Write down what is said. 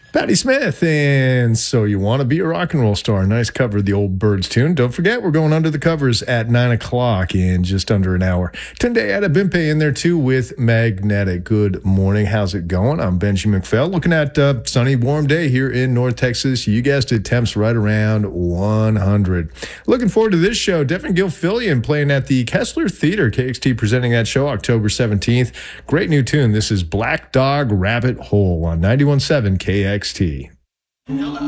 Patti Smith, and So You Want to Be a Rock and Roll Star. Nice cover of the old Birds tune. Don't forget, we're going under the covers at 9 o'clock in just under an hour. Tunde Adebimpe in there too with Magnetic. Good morning. How's it going? I'm Benji McPhail. Looking at a sunny, warm day here in North Texas. You guessed it, temps right around 100. Looking forward to this show. Devin Gilfillian playing at the Kessler Theater. KXT presenting that show October 17th. Great new tune. This is Black Dog Rabbit Hole on 91.7 KXT.